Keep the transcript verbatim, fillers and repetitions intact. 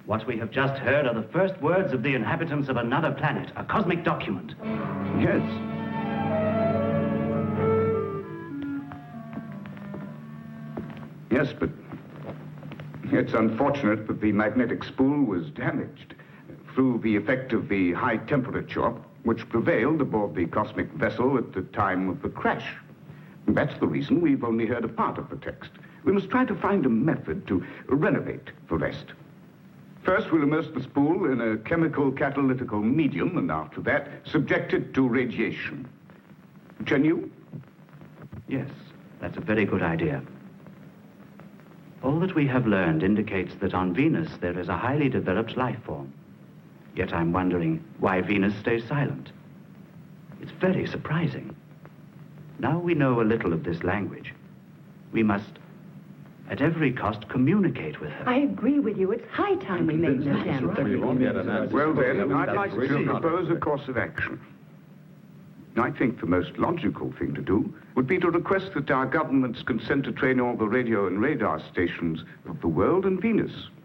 What we have just heard are the first words of the inhabitants of another planet, a cosmic document. Yes. Yes, but it's unfortunate that the magnetic spool was damaged through the effect of the high temperature which prevailed aboard the cosmic vessel at the time of the crash. That's the reason we've only heard a part of the text. We must try to find a method to renovate the rest. First, we'll immerse the spool in a chemical catalytical medium, and after that, subject it to radiation. Can you? Yes, that's a very good idea. All that we have learned indicates that on Venus there is a highly developed life form. Yet I'm wondering why Venus stays silent. It's very surprising. Now we know a little of this language. We must, at every cost, communicate with her. I agree with you. It's high time we made an attempt. Well, then, I'd like to propose a course of action. I think the most logical thing to do would be to request that our governments consent to train all the radio and radar stations of the world and Venus